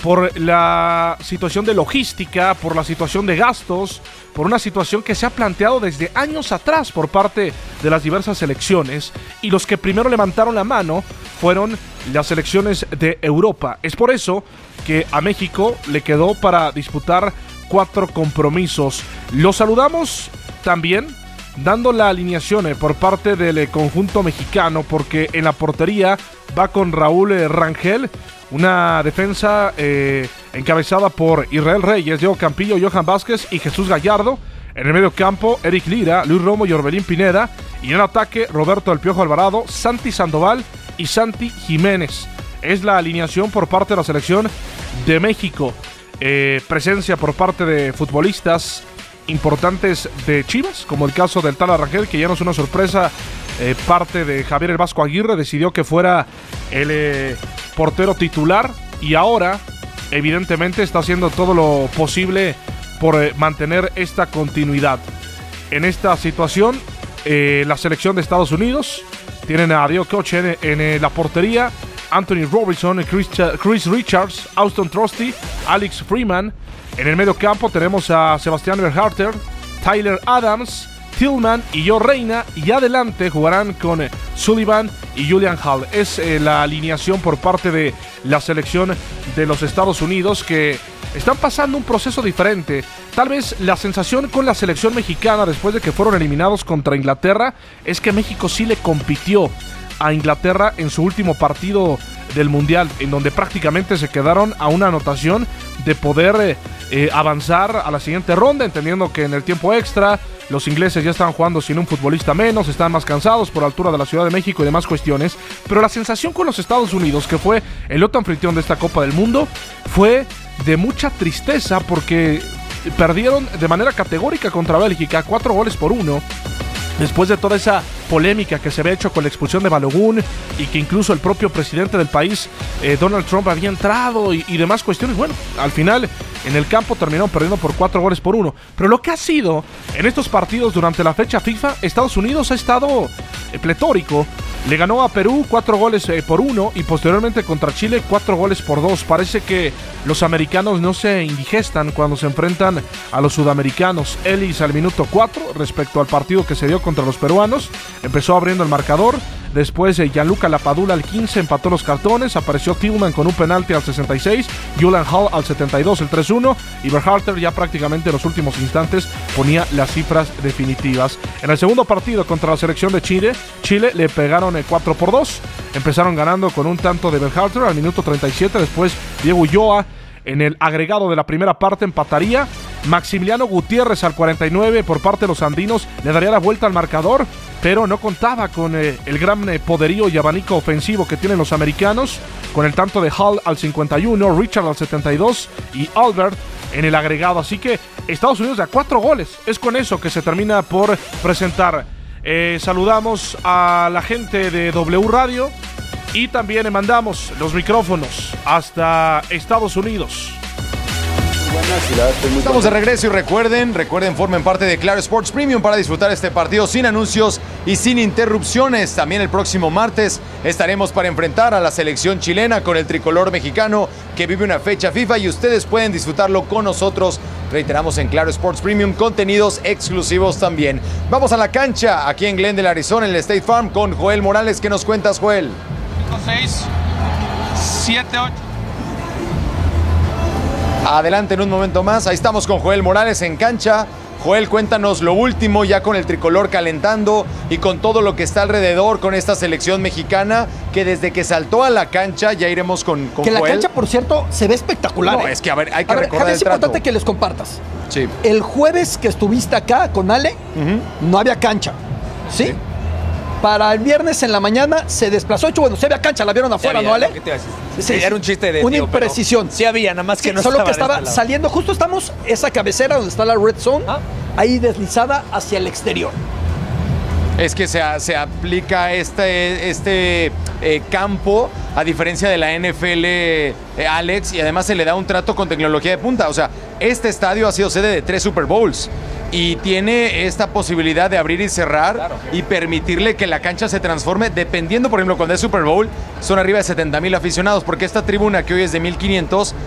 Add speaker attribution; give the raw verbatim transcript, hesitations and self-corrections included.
Speaker 1: por la situación de logística, por la situación de gastos, por una situación que se ha planteado desde años atrás por parte de las diversas selecciones, y los que primero levantaron la mano fueron las selecciones de Europa. Es por eso que a México le quedó para disputar cuatro compromisos. Los saludamos también dando la alineación por parte del conjunto mexicano, porque en la portería va con Raúl Rangel, una defensa eh, encabezada por Israel Reyes, Diego Campillo, Johan Vázquez y Jesús Gallardo. En el medio campo, Eric Lira, Luis Romo y Orbelín Pineda. Y en el ataque, Roberto El Piojo Alvarado, Santi Sandoval y Santi Jiménez. Es la alineación por parte de la selección de México. Eh, presencia por parte de futbolistas importantes de Chivas, como el caso del Tala Rangel, que ya no es una sorpresa. Eh, parte de Javier El Vasco Aguirre decidió que fuera el eh, portero titular, y ahora evidentemente está haciendo todo lo posible por eh, mantener esta continuidad. En esta situación, eh, la selección de Estados Unidos tienen a Diego Coche en, en eh, la portería, Anthony Robinson, Chris, Chris Richards, Austin Trusty, Alex Freeman. En el medio campo tenemos a Sebastián Berhalter, Tyler Adams, Tillman y Joe Reina, y adelante jugarán con eh, Sullivan y Julian Hall. Es eh, la alineación por parte de la selección de los Estados Unidos, que están pasando un proceso diferente. Tal vez la sensación con la selección mexicana después de que fueron eliminados contra Inglaterra es que México sí le compitió a Inglaterra en su último partido del Mundial, en donde prácticamente se quedaron a una anotación de poder eh, eh, avanzar a la siguiente ronda, entendiendo que en el tiempo extra los ingleses ya estaban jugando sin un futbolista menos, están más cansados por la altura de la Ciudad de México y demás cuestiones. Pero la sensación con los Estados Unidos, que fue el otro anfitrión de esta Copa del Mundo, fue de mucha tristeza, porque perdieron de manera categórica contra Bélgica, cuatro goles por uno. Después de toda esa polémica que se había hecho con la expulsión de Balogun, y que incluso el propio presidente del país, eh, Donald Trump, había entrado y, y demás cuestiones. Bueno, al final en el campo terminaron perdiendo por cuatro goles por uno. Pero lo que ha sido en estos partidos durante la fecha FIFA, Estados Unidos ha estado eh, pletórico. Le ganó a Perú cuatro goles eh, por uno, y posteriormente contra Chile cuatro goles por dos. Parece que los americanos no se indigestan cuando se enfrentan a los sudamericanos. Ellis al minuto cuatro respecto al partido que se dio contra los peruanos. Empezó abriendo el marcador. Después eh, Gianluca Lapadula al quince empató los cartones. Apareció Tillman con un penalti al sesenta y seis. Julian Hall al setenta y dos, el tres uno. Y Berhalter ya prácticamente en los últimos instantes ponía las cifras definitivas. En el segundo partido contra la selección de Chile, Chile le pegaron eh, cuatro por dos. Empezaron ganando con un tanto de Berhalter al minuto treinta y siete. Después Diego Ulloa en el agregado de la primera parte empataría. Maximiliano Gutiérrez al cuarenta y nueve por parte de los andinos le daría la vuelta al marcador, pero no contaba con eh, el gran eh, poderío y abanico ofensivo que tienen los americanos, con el tanto de Hall al cincuenta y uno, Richard al setenta y dos y Albert en el agregado. Así que Estados Unidos da cuatro goles. Es con eso que se termina por presentar. Eh, saludamos a la gente de W Radio y también le mandamos los micrófonos hasta Estados Unidos.
Speaker 2: Estamos de regreso y recuerden, recuerden, formen parte de Claro Sports Premium para disfrutar este partido sin anuncios y sin interrupciones. También el próximo martes estaremos para enfrentar a la selección chilena con el tricolor mexicano que vive una fecha FIFA, y ustedes pueden disfrutarlo con nosotros. Reiteramos, en Claro Sports Premium, contenidos exclusivos también. Vamos a la cancha aquí en Glendale, Arizona, en el State Farm, con Joel Morales. ¿Qué nos cuentas, Joel?
Speaker 3: cinco, seis, siete, ocho.
Speaker 2: Adelante en un momento más. Ahí estamos con Joel Morales en cancha. Joel, cuéntanos lo último, ya con el tricolor calentando y con todo lo que está alrededor con esta selección mexicana, que desde que saltó a la cancha, ya iremos con, con
Speaker 4: que
Speaker 2: Joel.
Speaker 4: La cancha, por cierto, se ve espectacular.
Speaker 2: No,
Speaker 4: ¿eh?
Speaker 2: es que a ver, hay que
Speaker 4: a ver,
Speaker 2: recordar
Speaker 4: Javier,
Speaker 2: el
Speaker 4: es
Speaker 2: trato.
Speaker 4: importante que les compartas.
Speaker 2: Sí.
Speaker 4: El jueves que estuviste acá con Ale, uh-huh. no había cancha, ¿sí? ¿sí? Para el viernes en la mañana se desplazó. Hecho, bueno, se había cancha, la vieron afuera,
Speaker 5: había,
Speaker 4: ¿no, Ale?
Speaker 5: ¿Qué te iba a decir?
Speaker 4: Sí,
Speaker 5: sí, era un chiste de
Speaker 4: una
Speaker 5: tío,
Speaker 4: imprecisión.
Speaker 5: Sí había, nada más que
Speaker 4: sí,
Speaker 5: no
Speaker 4: solo
Speaker 5: estaba
Speaker 4: que estaba
Speaker 5: de este
Speaker 4: saliendo, justo estamos, esa cabecera donde está la red zone, ¿ah? Ahí deslizada hacia el exterior.
Speaker 2: Es que se, se aplica este, este eh, campo, a diferencia de la N F L, eh, Alex, y además se le da un trato con tecnología de punta. O sea, este estadio ha sido sede de tres Super Bowls y tiene esta posibilidad de abrir y cerrar, claro, y permitirle que la cancha se transforme, dependiendo, por ejemplo, cuando es Super Bowl, son arriba de setenta mil aficionados, porque esta tribuna que hoy es de mil quinientos